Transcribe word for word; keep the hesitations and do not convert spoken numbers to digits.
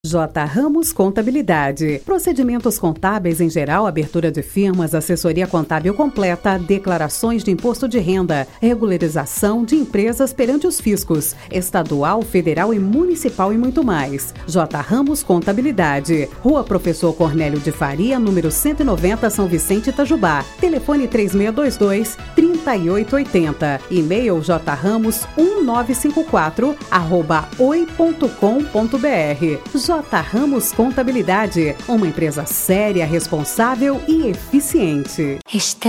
J. Ramos Contabilidade. Procedimentos contábeis em geral, abertura de firmas, assessoria contábil completa, declarações de imposto de renda, regularização de empresas perante os fiscos, estadual, federal e municipal e muito mais. J. Ramos Contabilidade. Rua Professor Cornélio de Faria, número cento e noventa, São Vicente, Itajubá. Telefone três seis dois dois, três oito oito zero. E-mail jramos um nove cinco quatro arroba oi ponto com ponto br. J. Ramos Contabilidade, uma empresa séria, responsável e eficiente.